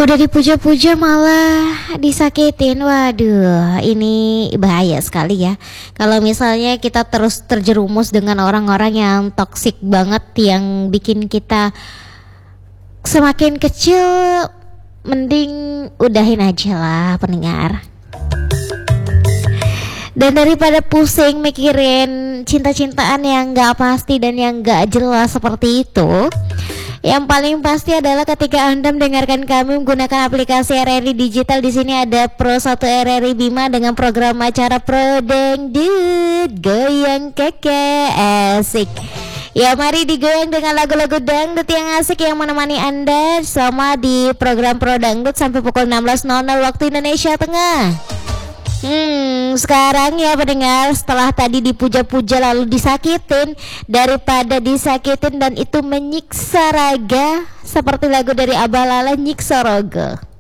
Udah dipuja-puja malah disakitin. Waduh, ini bahaya sekali ya. Kalau misalnya kita terus terjerumus dengan orang-orang yang toksik banget, yang bikin kita semakin kecil, mending udahin aja lah pendengar. Dan daripada pusing mikirin cinta-cintaan yang gak pasti dan yang gak jelas seperti itu, yang paling pasti adalah ketika Anda mendengarkan kami menggunakan aplikasi RRI Digital. Di sini ada Pro 1 RRI Bima dengan program acara Pro Dangdut Goyang Keke asik. Ya, mari digoyang dengan lagu-lagu dangdut yang asik yang menemani Anda selama di program Pro Dangdut sampai pukul 16.00 waktu Indonesia Tengah. Sekarang ya pendengar, setelah tadi dipuja-puja lalu disakitin, daripada disakitin dan itu menyiksa raga seperti lagu dari Abah Lala, Nyiksa Rogo.